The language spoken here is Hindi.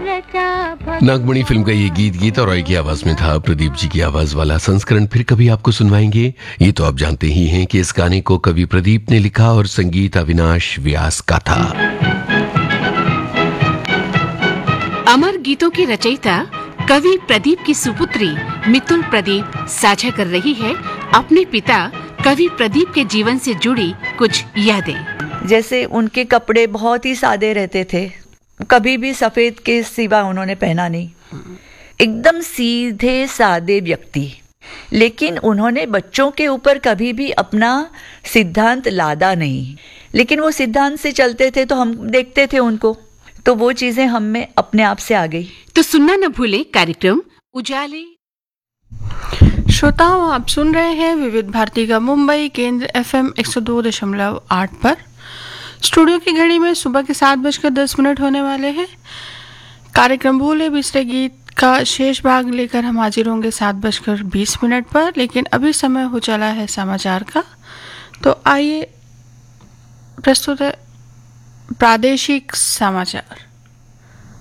नागमणि फिल्म का ये गीत गीता रॉय की आवाज में था। प्रदीप जी की आवाज वाला संस्करण फिर कभी आपको सुनवाएंगे। ये तो आप जानते ही हैं कि इस गाने को कवि प्रदीप ने लिखा और संगीत अविनाश व्यास का था। अमर गीतों की रचयिता कवि प्रदीप की सुपुत्री मितुल प्रदीप साझा कर रही है अपने पिता कवि प्रदीप के जीवन से जुड़ी कुछ यादें। जैसे उनके कपड़े बहुत ही सादे रहते थे, कभी भी सफेद के सिवा उन्होंने पहना नहीं, एकदम सीधे सादे व्यक्ति। लेकिन उन्होंने बच्चों के ऊपर कभी भी अपना सिद्धांत लादा नहीं, लेकिन वो सिद्धांत से चलते थे तो हम देखते थे उनको, तो वो चीजें हम में अपने आप से आ गई। तो सुनना न भूलें कार्यक्रम उजाले। श्रोताओं, आप सुन रहे हैं विविध भारती का मुंबई केंद्र FM 102.8 पर। स्टूडियो की घड़ी में सुबह के 7:10 होने वाले हैं। कार्यक्रम भूले बिसरे गीत का शेष भाग लेकर हम हाजिर होंगे 7:20 पर, लेकिन अभी समय हो चला है समाचार का। तो आइए प्रस्तुत है प्रादेशिक समाचार।